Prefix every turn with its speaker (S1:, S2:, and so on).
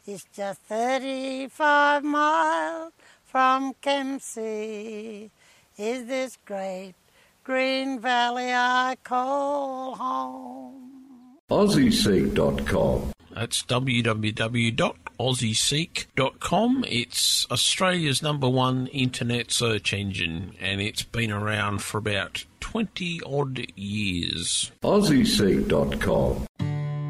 S1: It's just 35 miles from Kempsey. Is this great green valley I call home?
S2: AussieSeek.com.
S3: That's www.aussieseek.com. It's Australia's #1 internet search engine, and it's been around for about 20-odd years.
S2: AussieSeek.com.